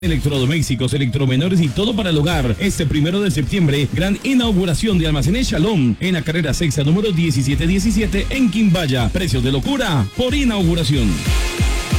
Electrodomésticos, electromenores y todo para el hogar. Este 1 de septiembre, gran inauguración de Almacenes Shalom en la carrera sexta número 1717 en Quimbaya. Precios de locura por inauguración.